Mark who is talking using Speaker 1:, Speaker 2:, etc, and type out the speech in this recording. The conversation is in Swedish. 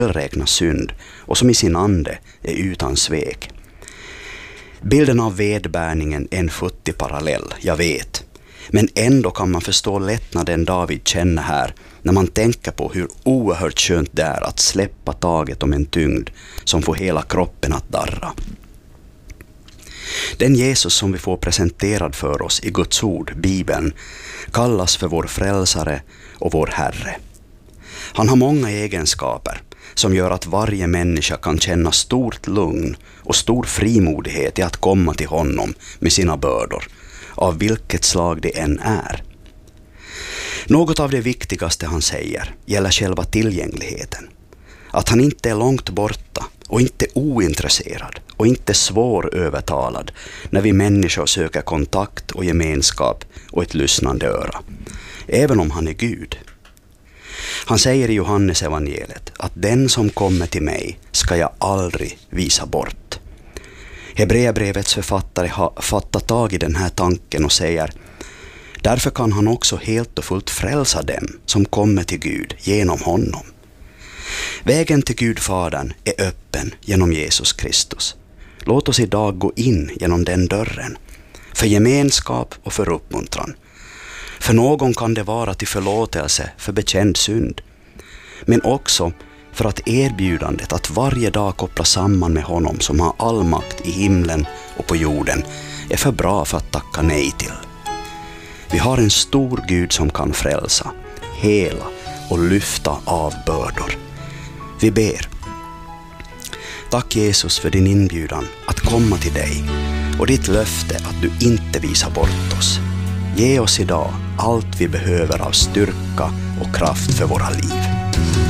Speaker 1: räknar synd och som i sin ande är utan svek. Bilden av vedbärningen är en futtig parallell, jag vet. Men ändå kan man förstå lättnaden David känner här när man tänker på hur oerhört skönt det är att släppa taget om en tyngd som får hela kroppen att darra. Den Jesus som vi får presenterad för oss i Guds ord, Bibeln, kallas för vår frälsare och vår Herre. Han har många egenskaper som gör att varje människa kan känna stort lugn och stor frimodighet i att komma till honom med sina bördor, av vilket slag det än är. Något av det viktigaste han säger gäller själva tillgängligheten. Att han inte är långt borta och inte ointresserad och inte svårövertalad när vi människor söker kontakt och gemenskap och ett lyssnande öra, även om han är Gud. Han säger i Johannes evangeliet att den som kommer till mig ska jag aldrig visa bort. Hebreerbrevets författare har fattat tag i den här tanken och säger: därför kan han också helt och fullt frälsa dem som kommer till Gud genom honom. Vägen till Gud Fadern är öppen genom Jesus Kristus. Låt oss idag gå in genom den dörren, för gemenskap och för uppmuntran. För någon kan det vara till förlåtelse för bekänd synd, men också för att erbjudandet att varje dag koppla samman med honom som har all makt i himlen och på jorden är för bra för att tacka nej till. Vi har en stor Gud som kan frälsa, hela och lyfta av bördor. Vi ber. Tack Jesus för din inbjudan att komma till dig och ditt löfte att du inte visar bort oss. Ge oss idag allt vi behöver av styrka och kraft för våra liv.